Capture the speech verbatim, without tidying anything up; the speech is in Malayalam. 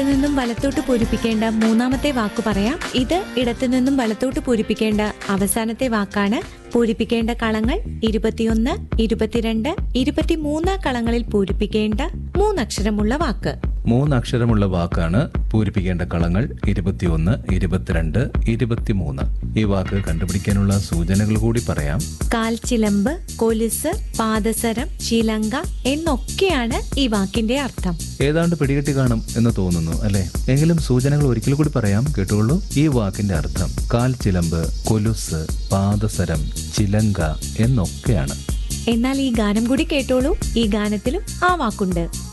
നിന്നും വലത്തോട്ട് പൂരിപ്പിക്കേണ്ട മൂന്നാമത്തെ വാക്ക് പറയാം. ഇത് ഇടത്തു നിന്നും വലത്തോട്ട് പൂരിപ്പിക്കേണ്ട അവസാനത്തെ വാക്കാണ്. പൂരിപ്പിക്കേണ്ട കളങ്ങൾ ഇരുപത്തിയൊന്ന്, ഇരുപത്തിരണ്ട്, ഇരുപത്തിമൂന്ന് കളങ്ങളിൽ പൂരിപ്പിക്കേണ്ട മൂന്നക്ഷരമുള്ള വാക്ക്. മൂന്നക്ഷരമുള്ള വാക്കാണ് പൂരിപ്പിക്കേണ്ട കളങ്ങൾ ഇരുപത്തിയൊന്ന്, ഇരുപത്തിരണ്ട്, ഇരുപത്തിമൂന്ന്. ഈ വാക്ക് കണ്ടുപിടിക്കാനുള്ള സൂചനകൾ കൂടി പറയാം. കാൽച്ചിലമ്പ്, കൊലുസ്, പാദസരം, ചിലങ്ക എന്നൊക്കെയാണ് ഈ വാക്കിന്റെ അർത്ഥം. ഏതാണ്ട് പിടികെട്ടി കാണും എന്ന് തോന്നുന്നു അല്ലെ? എങ്കിലും സൂചനകൾ ഒരിക്കൽ കൂടി പറയാം, കേട്ടുകൊള്ളൂ. ഈ വാക്കിന്റെ അർത്ഥം കാൽച്ചിലമ്പ്, കൊലുസ്, പാദസരം, ചിലങ്ക എന്നൊക്കെയാണ്. എന്നാൽ ഈ ഗാനം കൂടി കേട്ടോളൂ. ഈ ഗാനത്തിലും ആ വാക്കുണ്ട്.